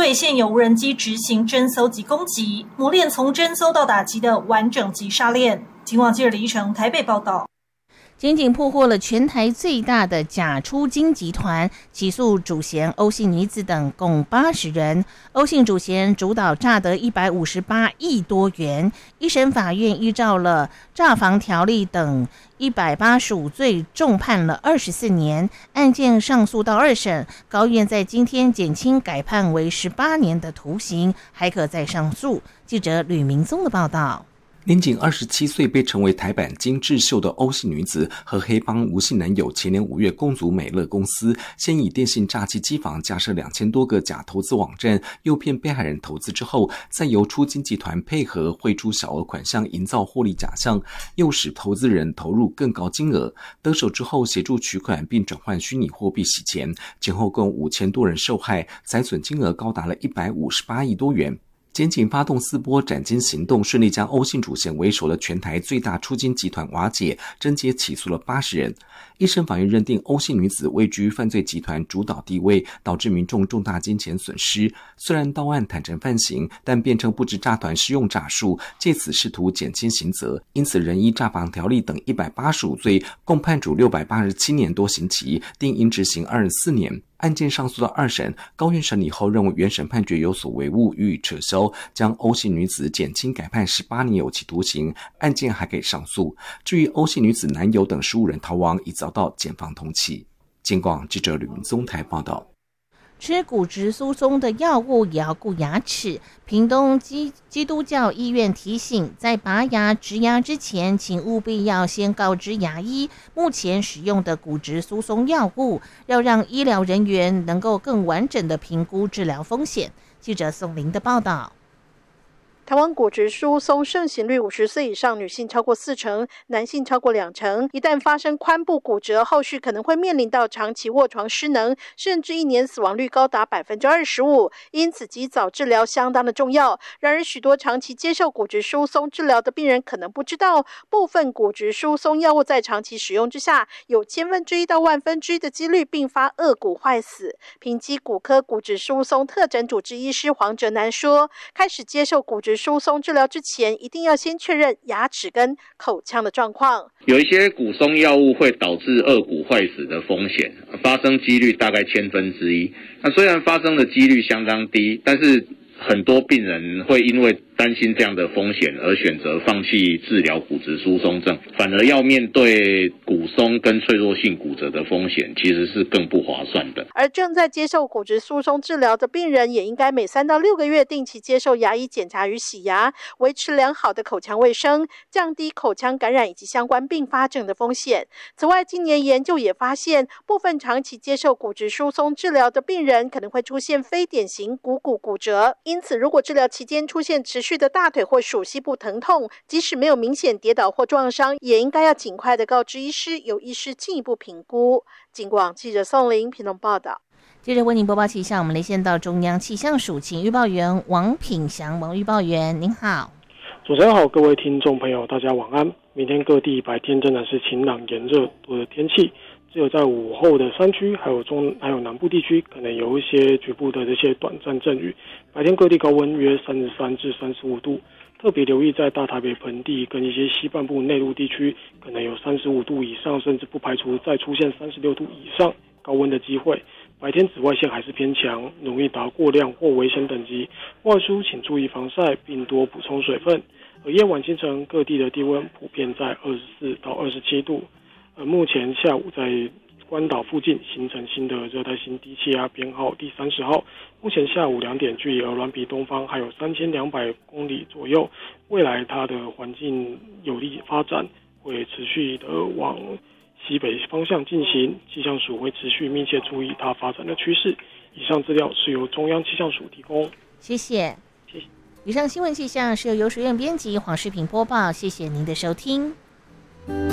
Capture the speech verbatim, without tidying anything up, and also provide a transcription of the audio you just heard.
对现有无人机执行侦搜及攻击，磨练从侦搜到打击的完整击杀链。警网记者李依成台北报道。 检警破获了全台最大的假出金集团，起诉主嫌欧姓女子等共八十人。欧姓主嫌主导诈得一百五十八亿多元。一审法院依照了诈防条例等一百八十五罪，重判了二十四年。案件上诉到二审，高院在今天减轻改判为十八年的徒刑，还可再上诉。记者吕明宗的报道。 年仅二十七岁被称为台版金智秀的欧姓女子和黑帮吴姓男友前年五月共组美乐公司，先以电信诈欺机房架设两千多个假投资网站，诱骗被害人投资之后，再由出金集团配合汇出小额款项，营造获利假象，诱使投资人投入更高金额。得手之后协助取款并转换虚拟货币洗钱，前后共五千多人受害，财损金额高达了一百五十八亿多元。检警发动四波斩金行动，顺利将欧姓主嫌为首的全台最大出金集团瓦解，侦结起诉了八十人。一审法院认定欧姓女子位居犯罪集团主导地位，导致民众重大金钱损失。虽然到案坦诚犯行，但辩称不知诈团施用诈术，借此试图减轻刑责，因此仍依诈防条例等一百八十五罪，共判处六百八十七年多刑期，定应执行二十四年。案件上诉到二审，高院审理后认为原审判决有所违误，予以撤销，将欧姓女子减轻改判十八年有期徒刑，案件还可以上诉。至于欧姓女子男友等十五人逃亡，已遭到检方通缉。警广记者吕明宗台报道。 吃骨质疏松的药物也要顾牙齿。屏东基基督教医院提醒，在拔牙植牙之前，请务必要先告知牙医目前使用的骨质疏松药物，要让医疗人员能够更完整的评估治疗风险。记者宋玲的报道。 台湾骨质疏松盛行率五十岁以上女性超过四成，男性超过两成。一旦发生髋部骨折，后续可能会面临到长期卧床失能，甚至一年死亡率高达百分之二十五。因此，及早治疗相当的重要。然而，许多长期接受骨质疏松治疗的病人可能不知道，部分骨质疏松药物在长期使用之下，有千分之一到万分之一的几率并发颚骨坏死。平基骨科骨质疏松特诊主治医师黄哲南说，开始接受骨质疏松治疗之前，一定要先确认牙齿跟口腔的状况。 有一些骨松药物会导致颚骨坏死的风险，发生几率大概千分之一。那虽然发生的几率相当低，但是很多病人会因为担心这样的风险而选择放弃治疗骨质疏松症，反而要面对骨松跟脆弱性骨折的风险，其实是更不划算的。 而正在接受骨质疏松治疗的病人，也应该每三到六个月定期接受牙医检查与洗牙，维持良好的口腔卫生，降低口腔感染以及相关并发症的风险。此外，今年研究也发现，部分长期接受骨质疏松治疗的病人可能会出现非典型股骨骨折，因此如果治疗期间出现持续的大腿或属膝部疼痛，即使没有明显跌倒或撞伤，也应该要尽快的告知医师，由医师进一步评估。警广记者宋玲屏东报道。 接着为您播报气象，我们连线到中央气象署，请预报员王品祥，王预报员您好。 主持人好，各位听众朋友大家晚安。明天各地白天仍然是晴朗炎热的天气，只有在午后的山区还有中还有南部地区可能有一些局部的这些短暂阵雨。白天各地高温约三十三至三十五度，特别留意在大台北盆地跟一些西半部内陆地区可能有三十五度以上，甚至不排除再出现三十六度以上高温的机会。白天紫外线还是偏强，容易达过量或危险等级，外出请注意防晒并多补充水分。而夜晚清晨各地的低温普遍在二十四到二十七度。而目前下午在关岛附近形成新的热带性低气压编号第三十号，目前下午两点距离鹅銮鼻东方还有三千两百公里左右，未来它的环境有利发展，会持续的往西北方向进行，气象署会持续密切注意它发展的趋势。以上资料是由中央气象署提供。 谢谢。 谢谢。 以上新闻气象是由游水院编辑黄世平播报，谢谢您的收听。